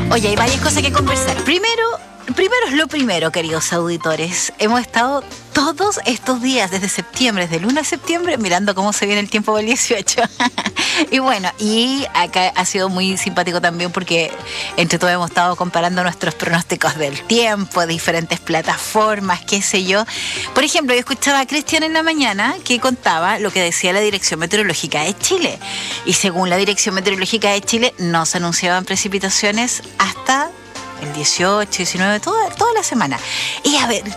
Oye, hay varias cosas que conversar. Primero es lo primero, queridos auditores. Hemos estado todos estos días, desde septiembre, desde el 1 de septiembre, mirando cómo se viene el tiempo del 18. Y bueno, y acá ha sido muy simpático también porque entre todos hemos estado comparando nuestros pronósticos del tiempo, diferentes plataformas, qué sé yo. Por ejemplo, yo escuchaba a Cristian en la mañana que contaba lo que decía la Dirección Meteorológica de Chile. Y según la Dirección Meteorológica de Chile, no se anunciaban precipitaciones hasta el 18, 19, toda la semana. Y a ver...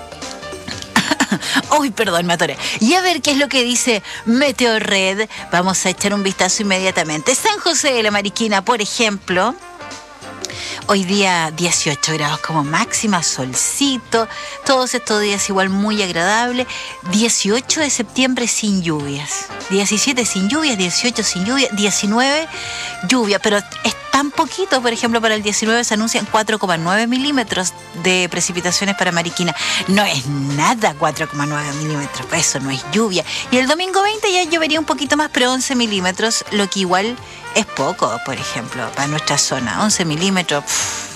Uy, perdón, me atoré. Y a ver qué es lo que dice Meteorred. Vamos a echar un vistazo inmediatamente. San José de la Mariquina, por ejemplo... Hoy día 18 grados como máxima, solcito, todos estos días igual muy agradable. 18 de septiembre sin lluvias, 17 sin lluvias, 18 sin lluvia, 19 lluvia, pero es tan poquito. Por ejemplo, para el 19 se anuncian 4,9 milímetros de precipitaciones para Mariquina. No es nada 4,9 milímetros, eso no es lluvia. Y el domingo 20 ya llovería un poquito más, pero 11 milímetros, lo que igual es poco, por ejemplo, para nuestra zona. 11 milímetros,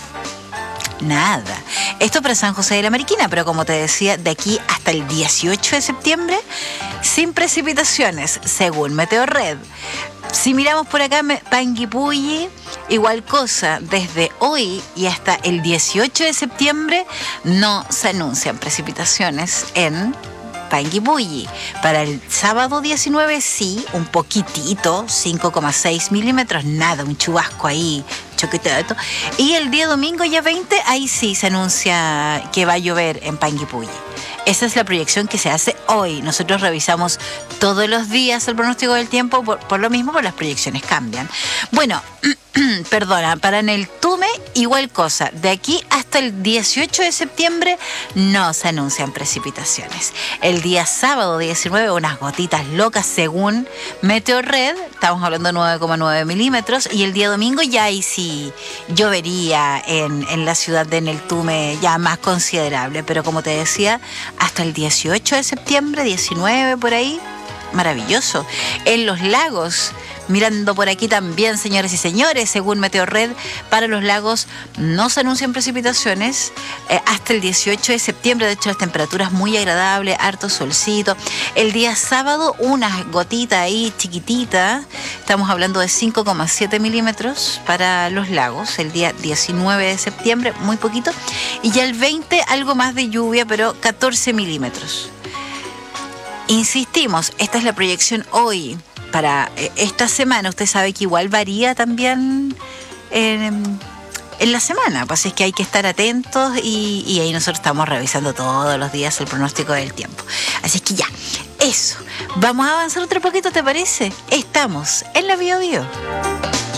nada. Esto para San José de la Mariquina, pero como te decía, de aquí hasta el 18 de septiembre, sin precipitaciones, según Meteorred. Si miramos por acá, Panguipulli, igual cosa, desde hoy y hasta el 18 de septiembre no se anuncian precipitaciones en Panguipulli. Para el sábado 19 sí, un poquitito, 5,6 milímetros, nada, un chubasco ahí, choquetado. Y el día domingo ya 20, ahí sí se anuncia que va a llover en Panguipulli. Esa es la proyección que se hace hoy. Nosotros revisamos todos los días el pronóstico del tiempo, por lo mismo, por las proyecciones cambian. Bueno, perdona, para Neltume igual cosa. De aquí hasta el 18 de septiembre no se anuncian precipitaciones. El día sábado 19, unas gotitas locas según Meteorred, estamos hablando de 9,9 milímetros, y el día domingo ya ahí sí llovería en la ciudad de Neltume, ya más considerable, pero como te decía, hasta el 18 de septiembre, 19 por ahí, maravilloso. En los lagos, mirando por aquí también, señores y señores, según Meteorred, para los lagos no se anuncian precipitaciones hasta el 18 de septiembre. De hecho, las temperaturas muy agradables, harto solcito. El día sábado, unas gotitas ahí chiquititas. Estamos hablando de 5,7 milímetros para los lagos. El día 19 de septiembre, muy poquito. Y ya el 20, algo más de lluvia, pero 14 milímetros. Insistimos, esta es la proyección hoy. Para esta semana, usted sabe que igual varía también en la semana, pues es que hay que estar atentos y ahí nosotros estamos revisando todos los días el pronóstico del tiempo. Así que ya, eso. Vamos a avanzar otro poquito, ¿te parece? Estamos en la Bio Bio.